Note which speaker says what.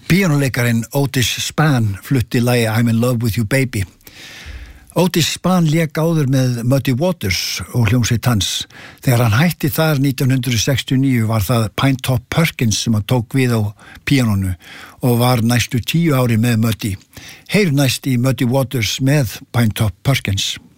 Speaker 1: Píanóleikarin Otis Spann flutti lagi I'm in love with you baby. Otis Spann lék áður með Muddy Waters og hljómsveit hans. Þegar hann hætti þar 1969 var það Pinetop Perkins sem hann tók við á píanónu og var næstu 10 ári með Muddy. Heyr næst í Muddy Waters með Pinetop Perkins.